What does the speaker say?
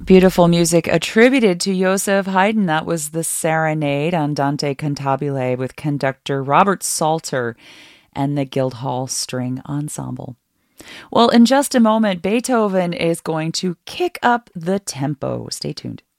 Beautiful music attributed to Joseph Haydn. That was the Serenade Andante Cantabile with conductor Robert Salter and the Guildhall String Ensemble. Well, in just a moment, Beethoven is going to kick up the tempo. Stay tuned.